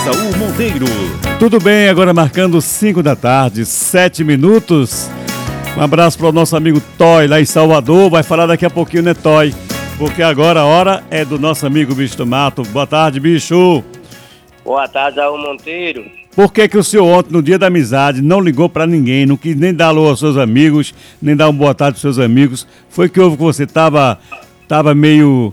Saul Monteiro. Tudo bem, agora marcando 5 da tarde, 7 minutos. Um abraço para o nosso amigo Toy, lá em Salvador. Vai falar daqui a pouquinho, né, Toy? Porque agora a hora é do nosso amigo Bicho do Mato. Boa tarde, bicho. Boa tarde, Saul Monteiro. Por que o senhor ontem, no dia da amizade, não ligou para ninguém, não quis nem dar alô aos seus amigos, nem dar uma boa tarde aos seus amigos? Foi que houve que você tava meio...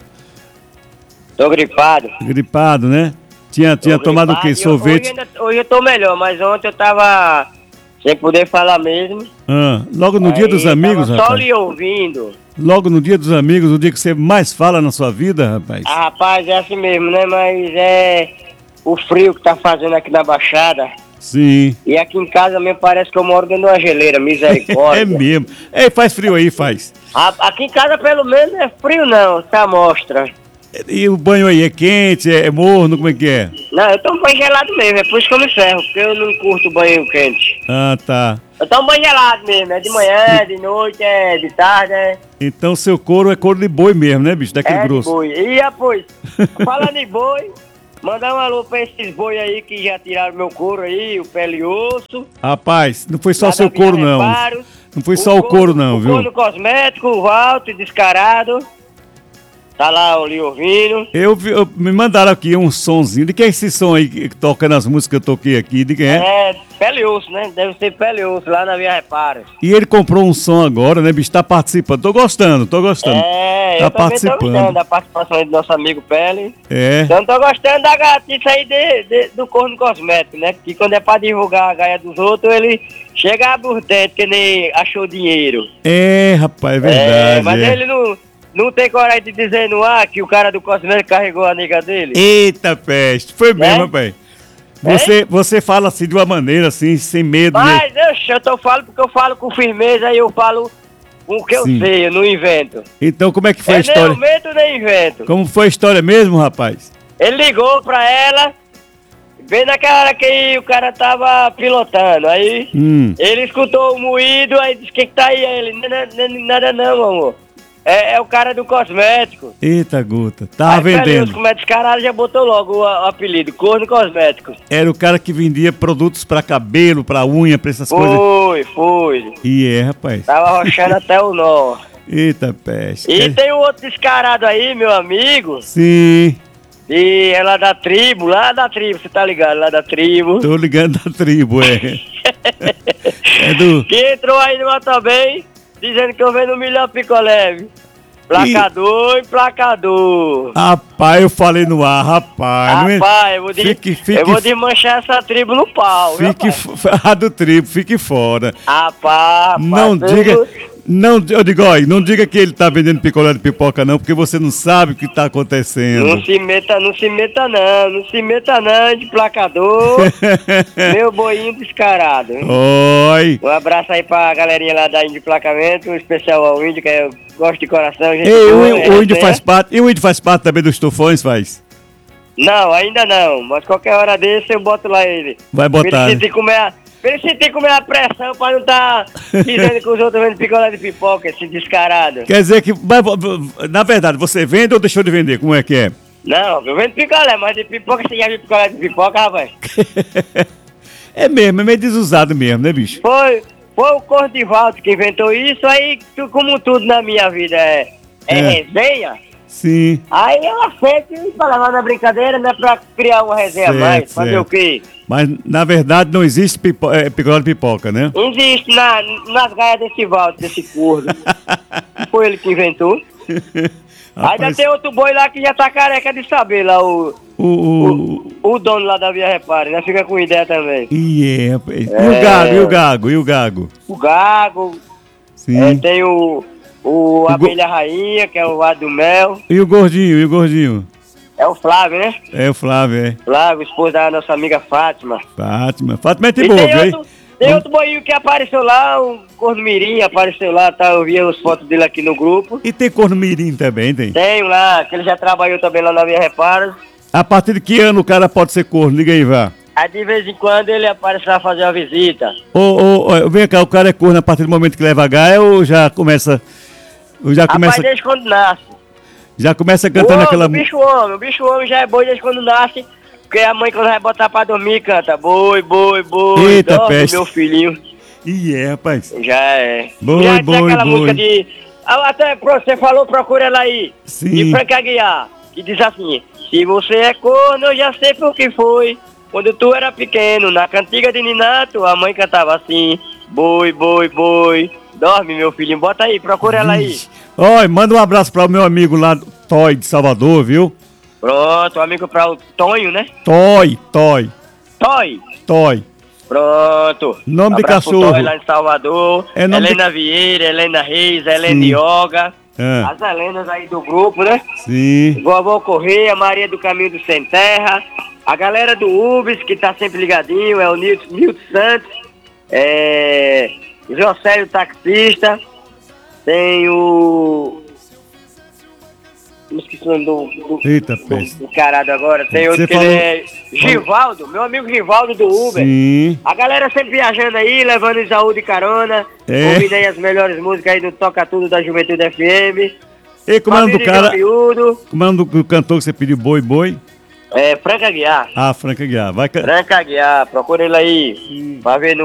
Tô gripado. Gripado, né? Tinha tomado o quê? Sorvete? Hoje eu tô melhor, mas ontem eu tava sem poder falar mesmo. Logo no dia dos amigos, tava rapaz? só lhe ouvindo. Logo no dia dos amigos, o dia que você mais fala na sua vida, rapaz? Ah, rapaz, é assim mesmo, né? Mas é o frio que tá fazendo aqui na Baixada. Sim. E aqui em casa mesmo parece que eu moro dentro de uma geleira, misericórdia. É mesmo. Ei, faz frio aí, faz. Aqui em casa pelo menos não é frio não, tá mostra. E o banho aí é quente, é morno, como é que é? Não, eu tomo banho gelado mesmo, é por isso que eu me ferro, porque eu não curto banho quente. Ah, tá. Eu tomo banho gelado mesmo, é de manhã, é de noite, é de tarde, é... Então seu couro é couro de boi mesmo, né, bicho? Daquele grosso. De boi. E pois, falando em boi, mandar um alô pra esses boi aí que já tiraram meu couro aí, o pele e osso. Rapaz, não foi só Lá seu da Vila couro, não. Reparos. Não foi só o couro, não, viu? O couro cosmético, o Walter, descarado. Tá lá o ouvindo. Me mandaram aqui um sonzinho. De que é esse som aí que toca nas músicas que eu toquei aqui? De quem é? É, pele e osso, né? Deve ser pele e osso, lá na Via Reparos. E ele comprou um som agora, né, bicho? Tá participando. Tô gostando. É, tá eu também participando. tô gostando da participação aí do nosso amigo Pele. É. Então tô gostando da gatice aí do corno cosmético, né? Que quando é pra divulgar a gaia dos outros, ele chega por dentro, que nem achou dinheiro. É, rapaz, é verdade. Mas ele não tem coragem de dizer no ar que o cara do cosmético carregou a nega dele? Eita peste, foi mesmo, rapaz. Você fala assim de uma maneira assim, sem medo. Mas eu falo porque eu falo com firmeza e eu falo com o que eu sei, eu não invento. Então como é que foi a história? Nem invento, nem invento. Como foi a história mesmo, rapaz? Ele ligou pra ela, bem naquela hora que o cara tava pilotando, aí ele escutou o moído, aí disse, que tá aí? Aí ele, nada não, amor. É o cara do cosmético. Eita, Guta. Tava vendendo. Como é descarado, já botou logo o apelido, corno cosmético. Era o cara que vendia produtos pra cabelo, pra unha, pra essas coisas. Foi. E rapaz. Tava rochando até o nó. Eita, peste. E tem um outro descarado aí, meu amigo. Sim. E é lá da tribo, você tá ligado, lá da tribo. Tô ligando da tribo, é. Que entrou aí no também, dizendo que eu vendo o melhor picolé. Placador e placador. Rapaz, eu falei no ar, rapaz. Rapaz, eu vou desmanchar essa tribo no pau. A do tribo, fique fora. Rapaz, não diga que ele tá vendendo picolé de pipoca não, porque você não sabe o que tá acontecendo. Não se meta não de placador. Meu boinho descarado. Hein? Oi. Um abraço aí pra galerinha lá da Índio Placamento, um especial ao Índio, que eu gosto de coração. Gente. O Índio faz parte, e o Índio faz parte também dos tufões, faz? Não, ainda não, mas qualquer hora desse eu boto lá ele. Vai botar. Pra ele sentir como é a pressão, pra não tá dizendo que os outros vendem picolé de pipoca, esse descarado. Quer dizer que, na verdade, você vende ou deixou de vender? Como é que é? Não, eu vendo picolé, mas de pipoca, você já viu picolé de pipoca, rapaz? É mesmo, é meio desusado mesmo, né, bicho? Foi o Corno de Walter que inventou isso, aí, como tudo na minha vida é resenha. Sim. Aí eu aceito pra levar na brincadeira, não é pra criar uma resenha mais, fazer o quê? Mas, na verdade, não existe picolé de pipoca, né? Existe nas gaias desse Walter, desse corno. Foi ele que inventou. Ainda tem outro boi lá que já tá careca de saber lá, o dono lá da Via Repare, né? Fica com ideia também. Rapaz. E o gago? O gago. Sim. Tem o Abelha Rainha, que é o lado do mel. E o gordinho? É o Flávio, né? É o Flávio, é. Flávio, esposo da nossa amiga Fátima. Fátima é boa, viu? Tem outro boinho que apareceu lá, um corno mirim apareceu lá, tá? Eu vi as fotos dele aqui no grupo. E tem corno mirim também, tem? Tem lá, que ele já trabalhou também lá na Via Reparos. A partir de que ano o cara pode ser corno? Liga aí, vá. Aí de vez em quando ele aparece lá fazer uma visita. Vem cá, o cara é corno a partir do momento que leva gaia ou já começa... Rapaz, desde quando nasce. Já começa cantando aquela... O bicho homem já é boi desde quando nasce, Porque a mãe quando vai botar pra dormir canta boi, boi, boi, Eita, dorme, peste. meu filhinho. Rapaz. Já é. Boi, Já boi, aquela boi. música de... Até você falou, procura ela aí. Sim. De Franca Aguiar, que diz assim: se você é corno, eu já sei por que foi. Quando tu era pequeno, na cantiga de Ninato, a mãe cantava assim: boi, boi, boi, dorme, meu filhinho. Bota aí, procura ela aí. Oi, manda um abraço para o meu amigo lá, Toy, de Salvador, viu? Pronto, amigo para o Tonho, né? Toy. Pronto. Nome de Abraço pro cachorro. Toy lá em Salvador. É nome Helena Vieira, Helena Reis, Helena Yoga. As Helenas aí do grupo, né? Sim. Vovó Correia, Maria do Caminho do Sem Terra. A galera do UBS, que tá sempre ligadinho, é o Nilton Santos. Josélio Taxista. Tem o... Não esqueci o nome Eita, peste. do carado agora. Tem outro que ele é Givaldo, meu amigo Givaldo do Uber. Sim. A galera sempre viajando aí, levando Isaú de carona. Ouvindo aí as melhores músicas aí do Toca Tudo da Juventude FM. E como é o nome do cara? Miúdo. Como é o nome do cantor que você pediu, boi? Franca Aguiar. Franca Aguiar. Franca Aguiar, procura ele aí. Pra ver no